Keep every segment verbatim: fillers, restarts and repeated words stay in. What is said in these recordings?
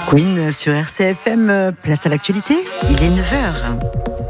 Queen sur R C F M, place à l'actualité, il est neuf heures.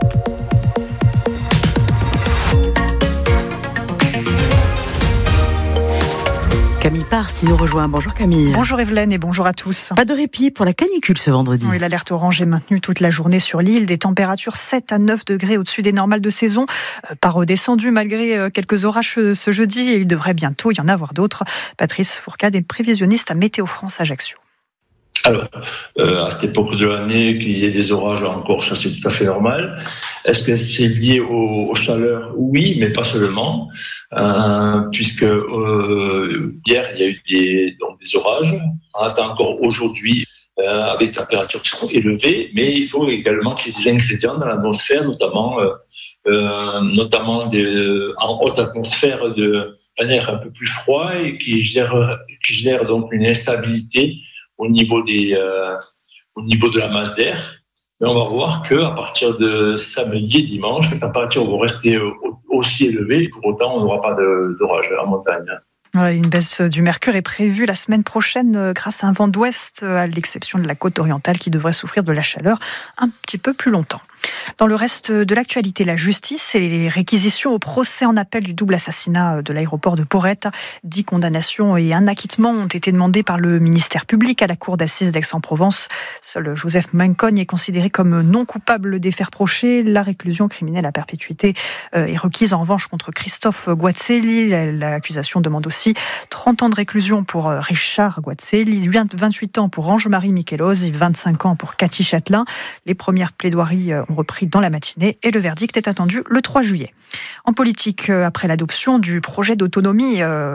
Camille Pars nous rejoint. Bonjour Camille. Bonjour Evelyne et bonjour à tous. Pas de répit pour la canicule ce vendredi. Oui, l'alerte orange est maintenue toute la journée sur l'île. Des températures sept à neuf degrés au-dessus des normales de saison. Pas redescendu malgré quelques orages ce jeudi. Et il devrait bientôt y en avoir d'autres. Patrice Fourcade est prévisionniste à Météo France Ajaccio. Alors, euh, à cette époque de l'année, qu'il y ait des orages encore, ça c'est tout à fait normal. Est-ce que c'est lié aux, aux chaleurs ? Oui, mais pas seulement, euh, puisque euh, hier il y a eu des, donc, des orages. On attend encore aujourd'hui euh, avec des températures qui sont élevées, mais il faut également qu'il y ait des ingrédients dans l'atmosphère, notamment, euh, euh, notamment des, en haute atmosphère de un air un peu plus froid et qui gère, qui gère donc une instabilité au niveau des, euh, au niveau de la masse d'air. Mais on va voir qu'à partir de samedi et dimanche, les températures vont rester aussi élevées. Pour autant, on n'aura pas de, d'orage en montagne. Une baisse du mercure est prévue la semaine prochaine grâce à un vent d'ouest, à l'exception de la côte orientale qui devrait souffrir de la chaleur un petit peu plus longtemps. Dans le reste de l'actualité, la justice et les réquisitions au procès en appel du double assassinat de l'aéroport de Porrette. Dix condamnations et un acquittement ont été demandés par le ministère public à la cour d'assises d'Aix-en-Provence. Seul Joseph Mancogne est considéré comme non coupable des faits reprochés. La réclusion criminelle à perpétuité est requise en revanche contre Christophe Guazzelli. L'accusation demande aussi trente ans de réclusion pour Richard Guazzelli, vingt-huit ans pour Ange-Marie Michelos et vingt-cinq ans pour Cathy Châtelain. Les premières plaidoiries ont repris dans la matinée et le verdict est attendu le trois juillet. En politique, après l'adoption du projet d'autonomie, euh,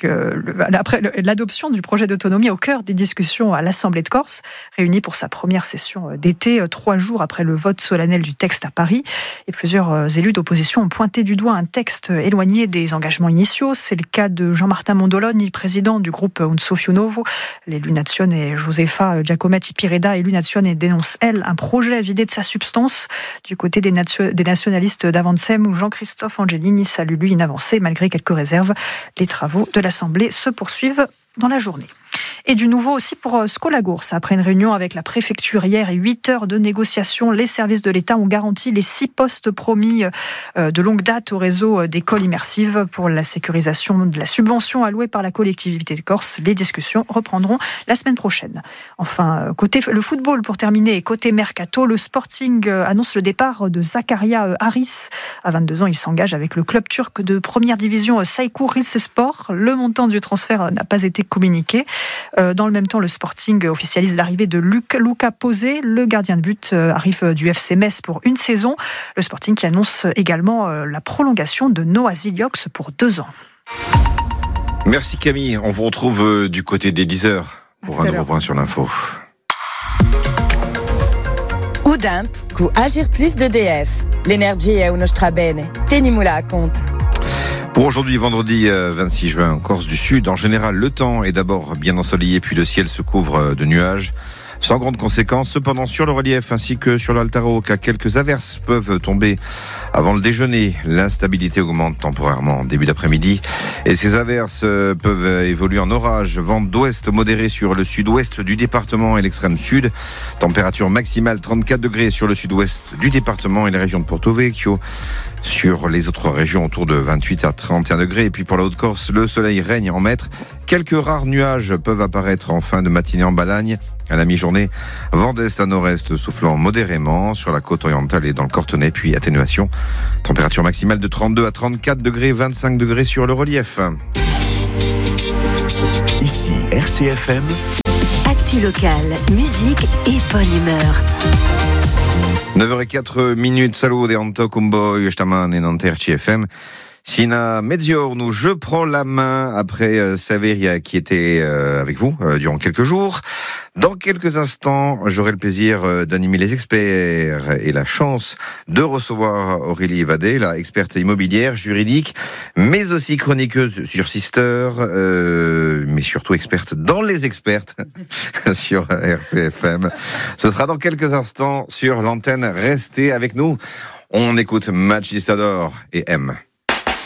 après l'adoption du projet d'autonomie au cœur des discussions à l'Assemblée de Corse, réunie pour sa première session d'été, trois jours après le vote solennel du texte à Paris, et plusieurs élus d'opposition ont pointé du doigt un texte éloigné des engagements initiaux. C'est le cas de Jean-Martin Mondoloni, président du groupe Unso Fiu Novo. L'élu Nazione et Josefa Giacometti Pireda, élu Nazione, dénonce, elle, un projet vidé de sa substance. Du côté des, nation- des nationalistes d'Avancem, où Jean-Christophe Angelini salue lui une avancée malgré quelques réserves. Les travaux de l'Assemblée se poursuivent dans la journée. Et du nouveau aussi pour Skolagours. Après une réunion avec la préfecture hier et huit heures de négociations, les services de l'État ont garanti les six postes promis de longue date au réseau d'écoles immersives pour la sécurisation de la subvention allouée par la collectivité de Corse. Les discussions reprendront la semaine prochaine. Enfin, côté le football pour terminer, et côté mercato, le Sporting annonce le départ de Zakaria Haris. À vingt-deux ans, il s'engage avec le club turc de première division Saykur Rizespor. Le montant du transfert n'a pas été communiqué. Dans le même temps, le Sporting officialise l'arrivée de Luca, Luca Posé. Le gardien de but arrive du F C Metz pour une saison. Le Sporting qui annonce également la prolongation de Noah Ziliox pour deux ans. Merci Camille. On vous retrouve du côté des dix heures pour un nouveau point sur l'info. Udimp, cu Agir Plus d'E D F. L'énergie est nostra bene. Tenimula à compte. Pour aujourd'hui, vendredi vingt-six juin, en Corse du Sud, en général, le temps est d'abord bien ensoleillé, puis le ciel se couvre de nuages. Sans grandes conséquences, cependant, sur le relief ainsi que sur l'Altaro, car quelques averses peuvent tomber avant le déjeuner. L'instabilité augmente temporairement en début d'après-midi. Et ces averses peuvent évoluer en orage. Vent d'ouest modéré sur le sud-ouest du département et l'extrême sud. Température maximale trente-quatre degrés sur le sud-ouest du département et les régions de Porto Vecchio. Sur les autres régions, autour de vingt-huit à trente et un degrés. Et puis pour la Haute-Corse, le soleil règne en maître. Quelques rares nuages peuvent apparaître en fin de matinée en Balagne. À la mi-journée, vent d'est à nord-est soufflant modérément sur la côte orientale et dans le Cortonais, puis atténuation. Température maximale de trente-deux à trente-quatre degrés, vingt-cinq degrés sur le relief. Ici R C F M. Actu locale, musique et bonne humeur. neuf heures zéro quatre minutes, salut de Anto Kumbo, Yustaman et Nanterre F M. Sina Mezziorno, je prends la main après euh, Saveria qui était euh, avec vous euh, durant quelques jours. Dans quelques instants, j'aurai le plaisir euh, d'animer les experts et la chance de recevoir Aurélie Vadé, la experte immobilière, juridique, mais aussi chroniqueuse sur Sister, euh, mais surtout experte dans les expertes sur R C F M. Ce sera dans quelques instants sur l'antenne. Restez avec nous. On écoute Magistador et M.